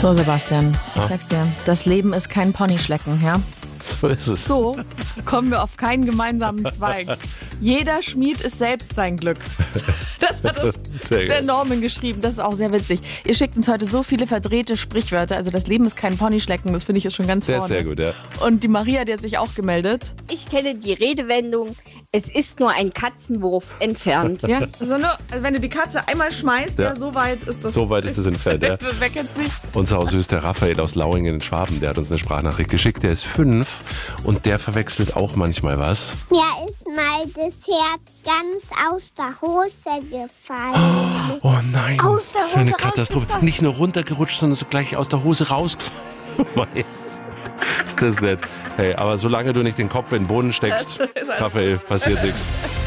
So, Sebastian, ich sag's dir, das Leben ist kein Ponyschlecken, ja? So ist es. So kommen wir auf keinen gemeinsamen Zweig. Jeder Schmied ist selbst sein Glück. Das hat uns der Norman geschrieben. Das ist auch sehr witzig. Ihr schickt uns heute so viele verdrehte Sprichwörter. Also das Leben ist kein Ponyschlecken. Das finde ich jetzt schon ganz vorne. Der ist sehr gut, ja. Und die Maria, die hat sich auch gemeldet. Ich kenne die Redewendung, es ist nur ein Katzenwurf entfernt. Ja, also wenn du die Katze einmal schmeißt, ja, so weit ist das. So weit ist es entfernt, ja. Wer kennt's nicht? Unser Hausüß, der Raphael aus Lauingen in Schwaben, der hat uns eine Sprachnachricht geschickt. Der ist 5 und der verwechselt auch manchmal was. Mir ist mal das Herz ganz aus der Hose gefallen. Oh nein, Aus der das ist eine Hose Katastrophe. rausgefallen. Nicht nur runtergerutscht, sondern so gleich aus der Hose raus. Ist das nett? Hey, aber solange du nicht den Kopf in den Boden steckst, Raphael, passiert nichts.